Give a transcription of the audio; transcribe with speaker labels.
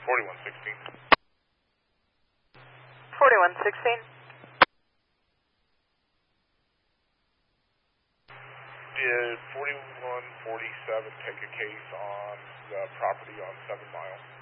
Speaker 1: 4116.
Speaker 2: 4116.
Speaker 1: Did 4147 take a case on the property on 7 Mile?